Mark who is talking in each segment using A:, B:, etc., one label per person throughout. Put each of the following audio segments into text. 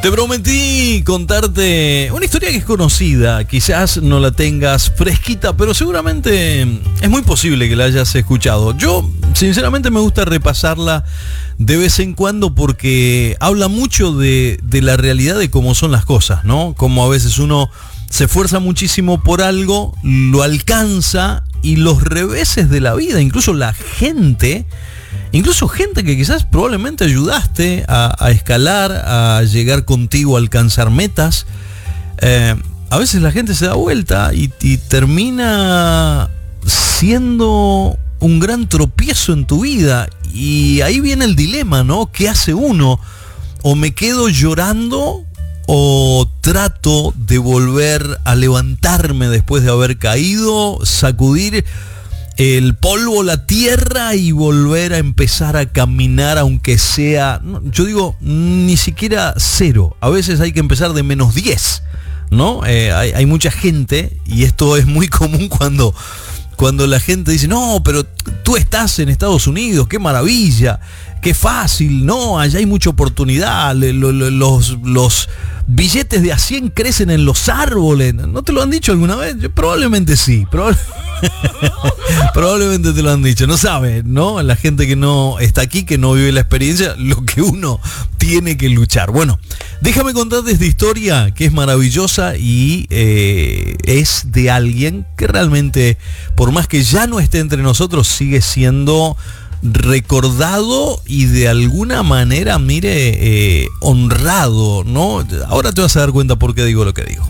A: Te prometí contarte una historia que es conocida, quizás no la tengas fresquita, pero seguramente es muy posible que la hayas escuchado. Yo, sinceramente, me gusta repasarla de vez en cuando porque habla mucho de la realidad de cómo son las cosas, ¿no? Como a veces uno se esfuerza muchísimo por algo, lo alcanza y los reveses de la vida, incluso gente que quizás probablemente ayudaste a escalar, a llegar contigo a alcanzar metas, a veces la gente se da vuelta y termina siendo un gran tropiezo en tu vida. Y ahí viene el dilema, ¿no? ¿Qué hace uno? O me quedo llorando o trato de volver a levantarme después de haber caído, sacudir el polvo, la tierra y volver a empezar a caminar, aunque sea, yo digo, ni siquiera 0. A veces hay que empezar de -10, ¿no? Hay mucha gente, y esto es muy común cuando la gente dice, no, pero tú estás en Estados Unidos, qué maravilla, qué fácil, no, allá hay mucha oportunidad, los billetes de A100 crecen en los árboles. ¿No te lo han dicho alguna vez? Probablemente sí, probablemente te lo han dicho, no sabes, ¿no? La gente que no está aquí, que no vive la experiencia, lo que uno tiene que luchar. Bueno, déjame contarte esta historia que es maravillosa y es de alguien que realmente, por más que ya no esté entre nosotros, sigue siendo recordado y de alguna manera, honrado, ¿no? Ahora te vas a dar cuenta por qué digo lo que digo.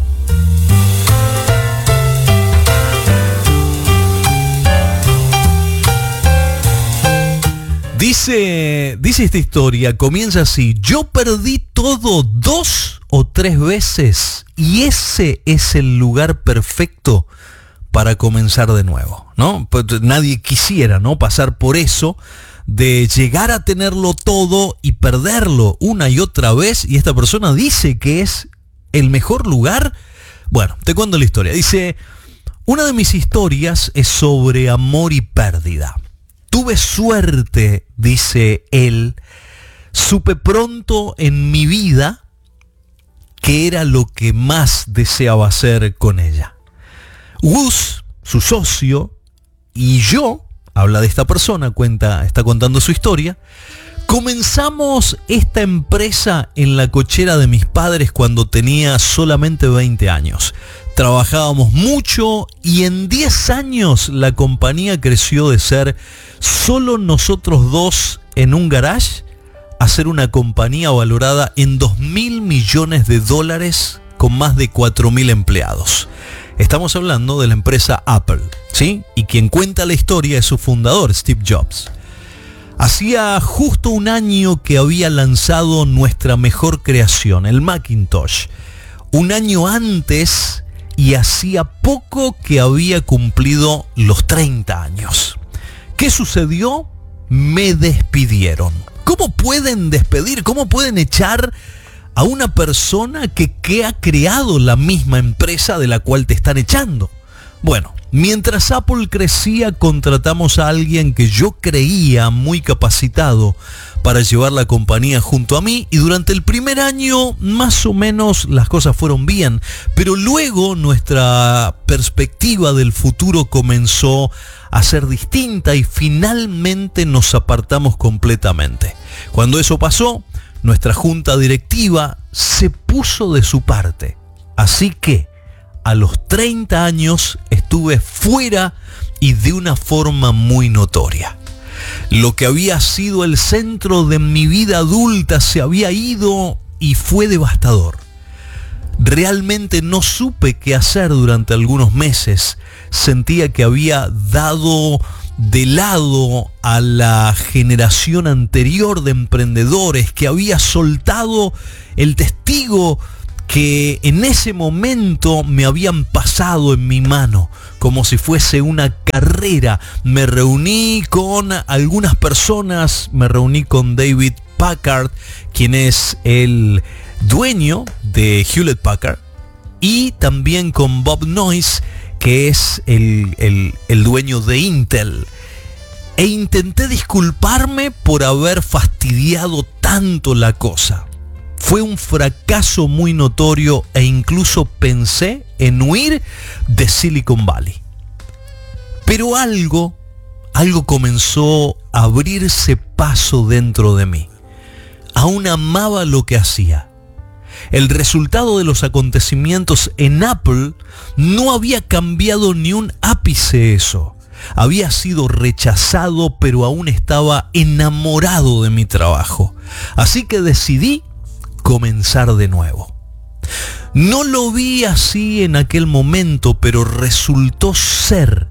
A: Dice esta historia, comienza así: yo perdí todo 2 o 3 veces y ese es el lugar perfecto para comenzar de nuevo, ¿no? Pues nadie quisiera, ¿no?, pasar por eso de llegar a tenerlo todo y perderlo una y otra vez, y esta persona dice que es el mejor lugar. Bueno, te cuento la historia. Dice, una de mis historias es sobre amor y pérdida. Tuve suerte, dice él, supe pronto en mi vida que era lo que más deseaba hacer con ella. Gus, su socio, y yo, habla de esta persona, está contando su historia, comenzamos esta empresa en la cochera de mis padres cuando tenía solamente 20 años. Trabajábamos mucho y en 10 años la compañía creció de ser solo nosotros dos en un garage a ser una compañía valorada en $2.000 millones con más de 4.000 empleados. Estamos hablando de la empresa Apple, ¿sí? Y quien cuenta la historia es su fundador, Steve Jobs. Hacía justo un año que había lanzado nuestra mejor creación, el Macintosh. Un año antes, y hacía poco que había cumplido los 30 años. ¿Qué sucedió? Me despidieron. ¿Cómo pueden despedir? ¿Cómo pueden echar a una persona que ha creado la misma empresa de la cual te están echando? Bueno, mientras Apple crecía, contratamos a alguien que yo creía muy capacitado para llevar la compañía junto a mí, y durante el primer año más o menos las cosas fueron bien, pero luego nuestra perspectiva del futuro comenzó a ser distinta y finalmente nos apartamos completamente. Cuando eso pasó, nuestra junta directiva se puso de su parte, así que a los 30 años estuve fuera y de una forma muy notoria. Lo que había sido el centro de mi vida adulta se había ido y fue devastador. Realmente no supe qué hacer durante algunos meses. Sentía que había dado de lado a la generación anterior de emprendedores, que había soltado el testigo que en ese momento me habían pasado en mi mano, como si fuese una carrera. Me reuní con algunas personas, me reuní con David Packard, quien es el dueño de Hewlett Packard, y también con Bob Noyce, que es el dueño de Intel. E intenté disculparme por haber fastidiado tanto la cosa. Fue un fracaso muy notorio e incluso pensé en huir de Silicon Valley. Pero algo comenzó a abrirse paso dentro de mí. Aún amaba lo que hacía. El resultado de los acontecimientos en Apple no había cambiado ni un ápice eso. Había sido rechazado, pero aún estaba enamorado de mi trabajo. Así que decidí comenzar de nuevo. No lo vi así en aquel momento, pero resultó ser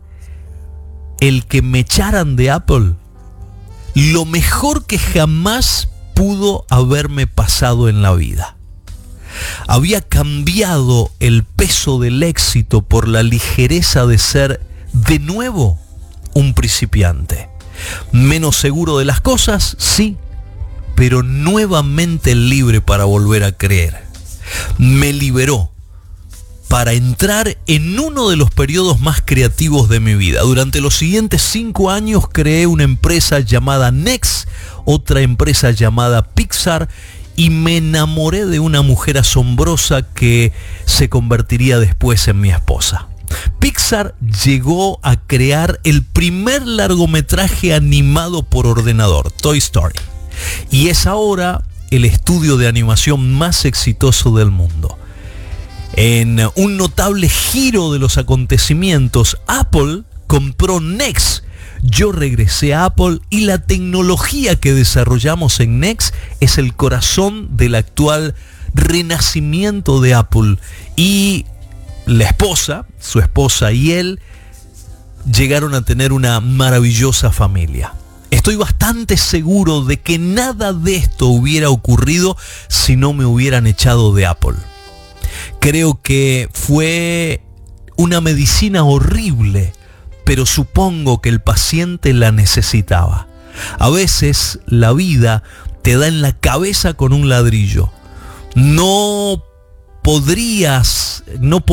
A: el que me echaran de Apple lo mejor que jamás pudo haberme pasado en la vida. Había cambiado el peso del éxito por la ligereza de ser de nuevo un principiante. Menos seguro de las cosas, sí, pero nuevamente libre para volver a creer. Me liberó para entrar en uno de los periodos más creativos de mi vida. Durante los siguientes 5 años creé una empresa llamada Next, otra empresa llamada Pixar, y me enamoré de una mujer asombrosa que se convertiría después en mi esposa. Pixar llegó a crear el primer largometraje animado por ordenador, Toy Story, y es ahora el estudio de animación más exitoso del mundo. En un notable giro de los acontecimientos, Apple compró Next. Yo regresé a Apple y la tecnología que desarrollamos en Next es el corazón del actual renacimiento de Apple. Y su esposa y él llegaron a tener una maravillosa familia. Estoy bastante seguro de que nada de esto hubiera ocurrido si no me hubieran echado de Apple. Creo que fue una medicina horrible, pero supongo que el paciente la necesitaba. A veces la vida te da en la cabeza con un ladrillo. No pondrías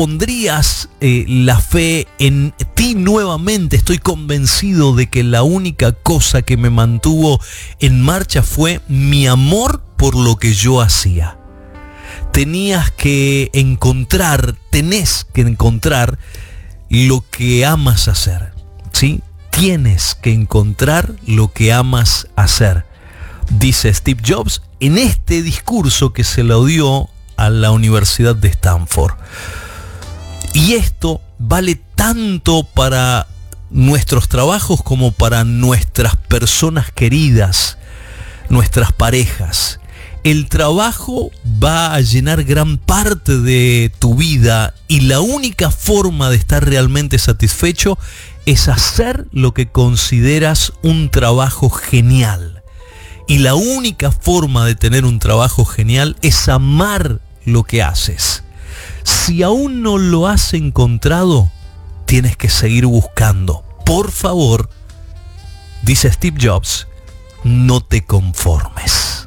A: la fe en ti nuevamente. Estoy convencido de que la única cosa que me mantuvo en marcha fue mi amor por lo que yo hacía. Tenés que encontrar lo que amas hacer, ¿sí? Tienes que encontrar lo que amas hacer, dice Steve Jobs en este discurso que se lo dio a la Universidad de Stanford. Y esto vale tanto para nuestros trabajos como para nuestras personas queridas, nuestras parejas. El trabajo va a llenar gran parte de tu vida y la única forma de estar realmente satisfecho es hacer lo que consideras un trabajo genial. Y la única forma de tener un trabajo genial es amar lo que haces. Si aún no lo has encontrado, tienes que seguir buscando. Por favor, dice Steve Jobs, no te conformes.